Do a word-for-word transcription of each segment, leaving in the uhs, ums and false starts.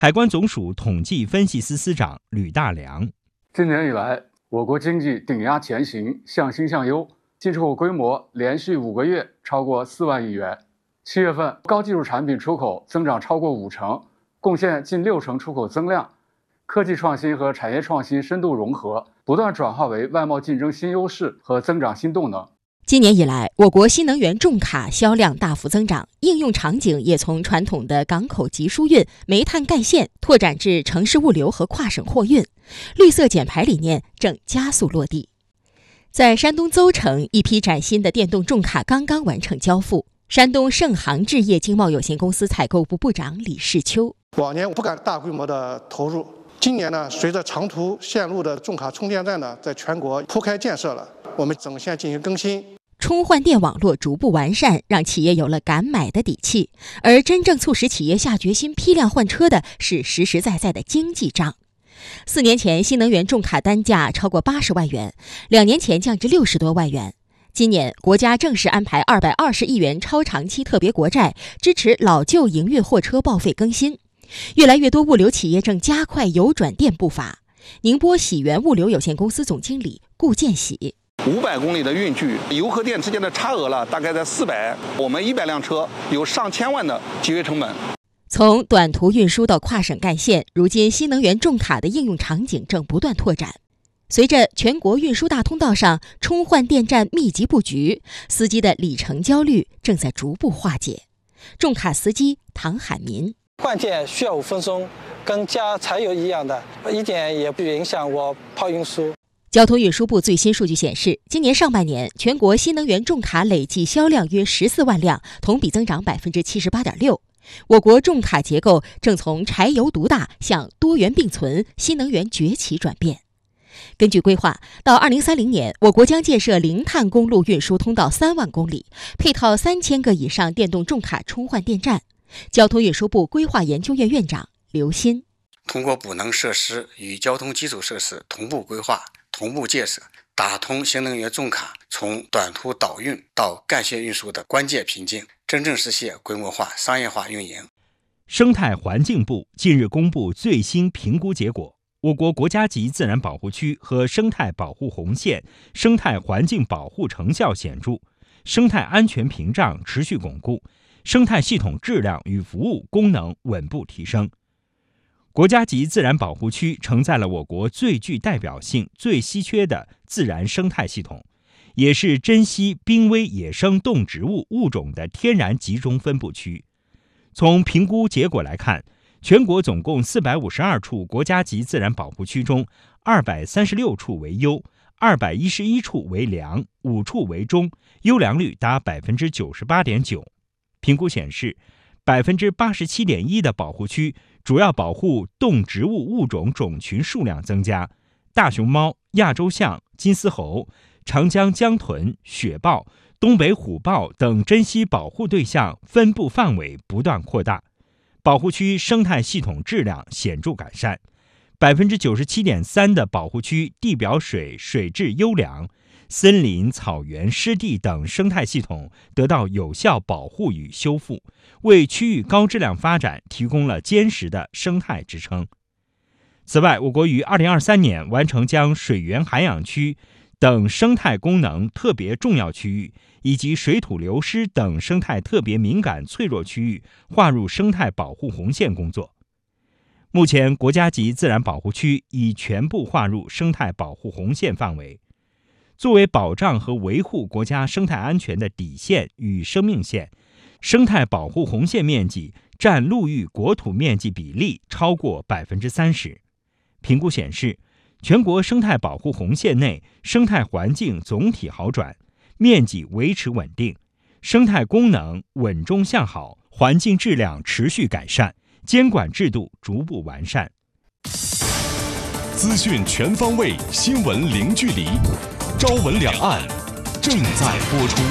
海关总署统计分析司司长吕大良。 今年以来，我国经济顶压前行，向新向优，进出口规模连续五个月超过四万亿元。七月份，高技术产品出口增长超过五成，贡献近六成出口增量。科技创新和产业创新深度融合，不断转化为外贸竞争新优势和增长新动能。 今年以来，我国新能源重卡销量大幅增长，应用场景也从传统的港口集输运、煤炭干线拓展至城市物流和跨省货运，绿色减排理念正加速落地。在山东邹城，一批崭新的电动重卡刚刚完成交付。山东盛航置业经贸有限公司采购部部长李世秋： 往年不敢大规模的投入，今年呢，随着长途线路的重卡充电站呢在全国铺开建设了，我们整线进行更新。 充换电网络逐步完善，让企业有了敢买的底气。而真正促使企业下决心批量换车的是实实在在的经济账。四年前，新能源重卡单价超过八十万元，两年前降至六十多万元。今年，国家正式安排二百二十亿元超长期特别国债，支持老旧营运货车报废更新。越来越多物流企业正加快油转电步伐。宁波喜源物流有限公司总经理顾建喜： 五百公里的运距，油和电之间的差额了，大概在四百。我们一百辆车有上千万的节约成本。 从短途运输到跨省干线，如今新能源重卡的应用场景正不断拓展。随着全国运输大通道上充换电站密集布局，司机的里程焦虑正在逐步化解。重卡司机唐海民： 换电需要五分钟，跟加柴油一样的，一点也不影响我跑运输。 交通运输部最新数据显示，今年上半年全国新能源重卡累计销量约十四万辆，同比增长百分之七十八点六。我国重卡结构正从柴油独大向多元并存、新能源崛起转变。根据规划，到二零三零年，我国将建设零碳公路运输通道三万公里，配套三千个以上电动重卡充换电站。交通运输部规划研究院院长刘鑫： 通过补能设施与交通基础设施同步规划、同步建设，打通新能源重卡从短途导运到干线运输的关键瓶颈，真正实现规模化、商业化运营。 生态环境部近日公布最新评估结果。我国国家级自然保护区和生态保护红线生态环境保护成效显著，生态安全屏障持续巩固，生态系统质量与服务功能稳步提升。国家级自然保护区承载了我国最具代表性、最稀缺的自然生态系统，也是珍稀濒危野生动植物物种的天然集中分布区。从评估结果来看，全国总共四百五十二处国家级自然保护区中，二百三十六处为优，二百一十一处为良，五处为中，优良率达百分之九十八点九。评估显示，百分之八十七点一的保护区主要保护动植物物种种群数量增加，大熊猫、亚洲象、金丝猴、长江江豚、雪豹、东北虎豹等珍稀保护对象分布范围不断扩大。保护区生态系统质量显著改善， 百分之九十七点三 的保护区地表水水质优良，森林、草原、湿地等生态系统得到有效保护与修复，为区域高质量发展提供了坚实的生态支撑。此外，我国于二零二三年完成将水源涵养区等生态功能特别重要区域以及水土流失等生态特别敏感脆弱区域划入生态保护红线工作。目前，国家级自然保护区已全部划入生态保护红线范围。作为保障和维护国家生态安全的底线与生命线，生态保护红线面积占陆域国土面积比例超过 百分之三十。评估显示，全国生态保护红线内生态环境总体好转，面积维持稳定，生态功能稳中向好，环境质量持续改善，监管制度逐步完善。 资讯全方位，新闻零距离，朝闻两岸正在播出。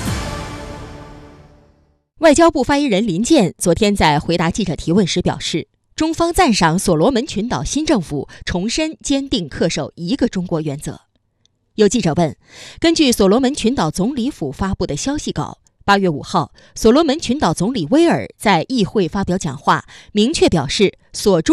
外交部发言人林健昨天在回答记者提问时表示，中方赞赏所罗门群岛新政府重申坚定恪守一个中国原则。有记者问，根据所罗门群岛总理府发布的消息稿，八月五号，所罗门群岛总理威尔在议会发表讲话，明确表示所中